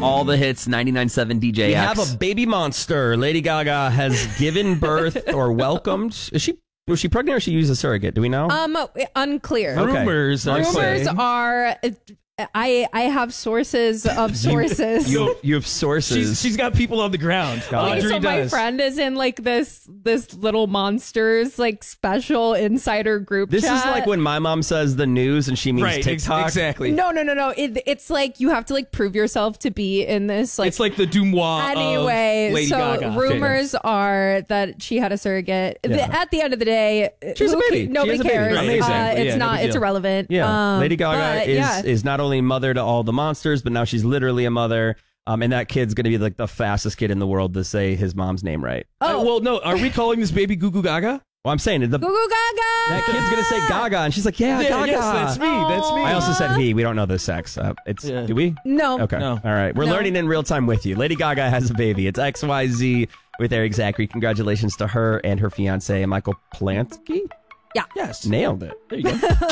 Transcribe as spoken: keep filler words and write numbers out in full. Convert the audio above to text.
all the hits, ninety-nine point seven D J X. We have a baby monster. Lady Gaga has given birth or welcomed. Is she was she pregnant or she used a surrogate? Do we know? Um, unclear. Okay. Rumors are Rumors saying. are. I I have sources of sources. You, you, you have sources. She's, she's got people on the ground. Got Okay, Audrey so my does. friend is in like this this little monsters like special insider group this chat. is like when my mom says the news and she means Right, ex- TikTok. exactly. No, no, no, no. It, it's like you have to like prove yourself to be in this. Like It's like the Dumois anyway. of Lady so Gaga. rumors are that she had a surrogate. The- Yeah. at the end of the day, She's a who baby. ca- Nobody She has a baby. cares. Right, Uh, exactly. it's Yeah, no not. big It's deal. irrelevant. Yeah, Um, Lady Gaga but, is yeah. is not only mother to all the monsters, but now she's literally a mother. Um, and that kid's going to be like the fastest kid in the world to say his mom's name right. Uh, well, no. Are we calling this baby Goo Goo Gaga? Well, I'm saying it. The, Goo Goo Gaga. that kid's going to say Gaga, and she's like, yeah, Gaga. yes, that's me. That's me. I also said he. We don't know the sex. Uh, it's Yeah. do we? No. Okay. No. All right. We're No. learning in real time with you. Lady Gaga has a baby. It's X Y Z with Eric Zachary. Congratulations to her and her fiance, Michael Plantke. Yeah. Yes. Nailed it. There you go.